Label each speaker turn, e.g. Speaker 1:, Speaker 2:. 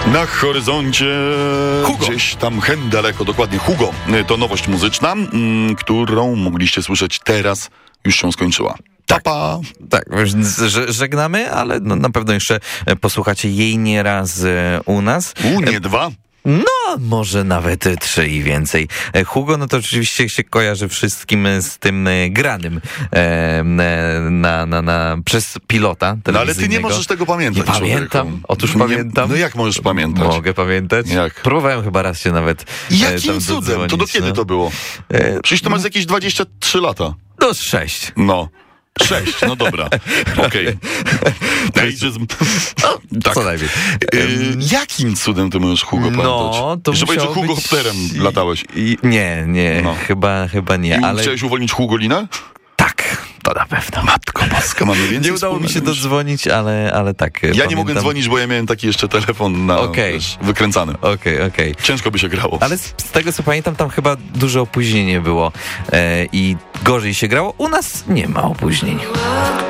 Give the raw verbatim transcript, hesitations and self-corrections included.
Speaker 1: Na horyzoncie Hugo. Gdzieś tam hen daleko, dokładnie Hugo. To nowość muzyczna, m, którą mogliście słyszeć teraz, już się skończyła.
Speaker 2: Tak,
Speaker 1: pa.
Speaker 2: tak, żegnamy, ale no, na pewno jeszcze posłuchacie jej nieraz u nas.
Speaker 1: U, nie dwa.
Speaker 2: No, może nawet trzy i więcej. Hugo, no to oczywiście się kojarzy wszystkim z tym granym e, na, na, na, przez pilota
Speaker 1: No ale ty nie możesz tego pamiętać.
Speaker 2: Nie pamiętam,
Speaker 1: człowieku.
Speaker 2: otóż
Speaker 1: Nie,
Speaker 2: pamiętam.
Speaker 1: No jak możesz pamiętać?
Speaker 2: Mogę pamiętać.
Speaker 1: Jak?
Speaker 2: Próbowałem chyba raz się nawet e,
Speaker 1: Jakim
Speaker 2: tam
Speaker 1: cudem?
Speaker 2: dodzwonić,
Speaker 1: To do kiedy
Speaker 2: no.
Speaker 1: to było?
Speaker 2: E,
Speaker 1: Przecież to masz jakieś dwadzieścia trzy lata.
Speaker 2: No, sześć.
Speaker 1: No. Sześć, no dobra. Okej. Okay. Ageism.
Speaker 2: Tak. Co najmniej.
Speaker 1: Yy, jakim cudem ty możesz Hugo pamiętać?
Speaker 2: No, to
Speaker 1: Jeszcze powiedz, że Hugo
Speaker 2: być...
Speaker 1: Hopterem latałeś.
Speaker 2: I, nie, nie, no. chyba, chyba nie.
Speaker 1: I
Speaker 2: ale...
Speaker 1: chciałeś uwolnić Hugolinę?
Speaker 2: Tak, to na pewno.
Speaker 1: Matko boska, mamy więcej.
Speaker 2: Nie udało mi się dodzwonić, ale, ale tak.
Speaker 1: Ja
Speaker 2: pamiętam.
Speaker 1: nie mogę dzwonić, bo ja miałem taki jeszcze telefon na
Speaker 2: okay.
Speaker 1: wiesz, wykręcany.
Speaker 2: Okej, okay, okej. Okay.
Speaker 1: Ciężko by się grało.
Speaker 2: Ale z, z tego co pamiętam, tam chyba duże opóźnienie było e, i gorzej się grało. U nas nie ma opóźnień.